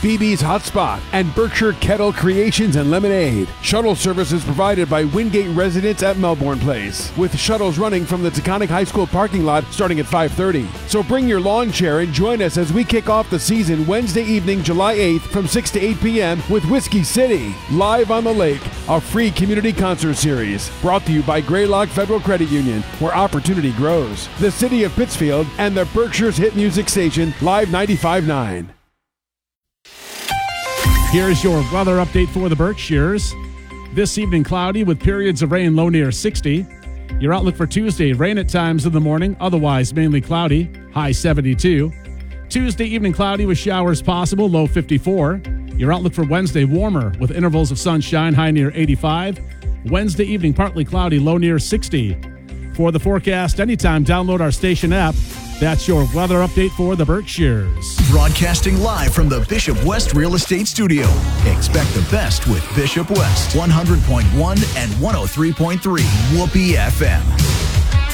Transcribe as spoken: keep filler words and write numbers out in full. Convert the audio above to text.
B B's Hot Spot, and Berkshire Kettle Creations and Lemonade. Shuttle service is provided by Wingate residents at Melbourne Place, with shuttles running from the Taconic High School parking lot starting at five thirty. So bring your lawn chair and join us as we kick off the season Wednesday evening, July eighth from six to eight p.m. with Whiskey City, Live on the Lake, a free community concert series. Brought to you by Greylock Federal Credit Union, where opportunity grows. The City of Pittsfield and the Berkshire's hit music station, Live ninety-five point nine. Here's your weather update for the Berkshires. This evening, cloudy with periods of rain, low near sixty. Your outlook for Tuesday, rain at times in the morning, otherwise mainly cloudy, high seventy-two. Tuesday evening, cloudy with showers possible, low fifty-four. Your outlook for Wednesday, warmer with intervals of sunshine, high near eighty-five. Wednesday evening, partly cloudy, low near sixty. For the forecast, anytime, download our station app. That's your weather update for the Berkshires. Broadcasting live from the Bishop West Real Estate Studio. Expect the best with Bishop West, one hundred point one and one oh three point three Whoopee F M.